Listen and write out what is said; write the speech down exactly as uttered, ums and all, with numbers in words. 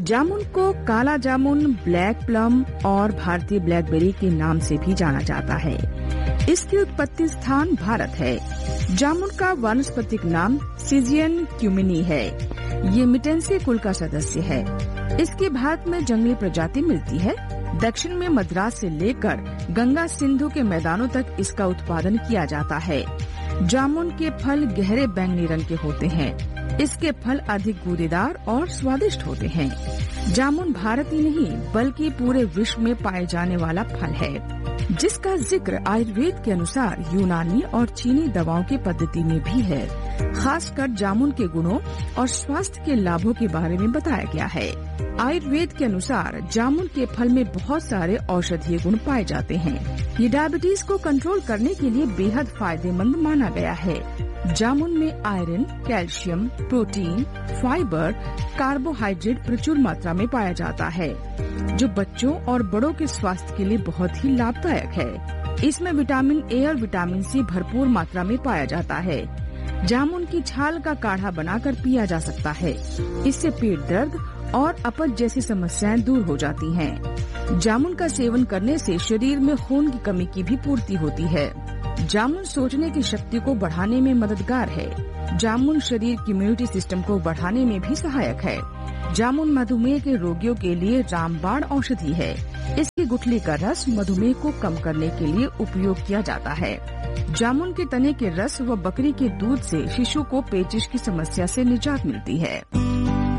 जामुन को काला जामुन, black plum और भारतीय ब्लैकबेरी के नाम से भी जाना जाता है। इसकी उत्पत्ति स्थान भारत है। जामुन का वानस्पतिक नाम सिजियन क्यूमिनी है। ये मिटेंसी कुल का सदस्य है। इसकी भारत में जंगली प्रजाति मिलती है। दक्षिण में मद्रास से लेकर गंगा सिंधु के मैदानों तक इसका उत्पादन किया जाता है। जामुन के फल गहरे बैंगनी रंग के होते हैं। इसके फल अधिक गूदेदार और स्वादिष्ट होते हैं। जामुन भारत ही नहीं बल्कि पूरे विश्व में पाए जाने वाला फल है, जिसका जिक्र आयुर्वेद के अनुसार यूनानी और चीनी दवाओं की पद्धति में भी है। खासकर जामुन के गुणों और स्वास्थ्य के लाभों के बारे में बताया गया है। आयुर्वेद के अनुसार जामुन के फल में बहुत सारे औषधीय गुण पाए जाते हैं। ये डायबिटीज को कंट्रोल करने के लिए बेहद फायदेमंद माना गया है। जामुन में iron, calcium, protein, fibre, carbohydrate प्रचुर मात्रा में पाया जाता है, जो बच्चों और बड़ों के स्वास्थ्य के लिए बहुत ही लाभदायक है। इसमें विटामिन ए और विटामिन सी भरपूर मात्रा में पाया जाता है। जामुन की छाल का काढ़ा बनाकर पिया जा सकता है। इससे पेट दर्द और अपच जैसी समस्याएं दूर हो जाती हैं। जामुन का सेवन करने से शरीर में खून की कमी की भी पूर्ति होती है। जामुन सोचने की शक्ति को बढ़ाने में मददगार है। जामुन शरीर की इम्यूनिटी सिस्टम को बढ़ाने में भी सहायक है। जामुन मधुमेह के रोगियों के लिए रामबाण औषधि है। इसकी गुठली का रस मधुमेह को कम करने के लिए उपयोग किया जाता है। जामुन के तने के रस व बकरी के दूध से शिशु को पेचिश की समस्या से निजात मिलती है।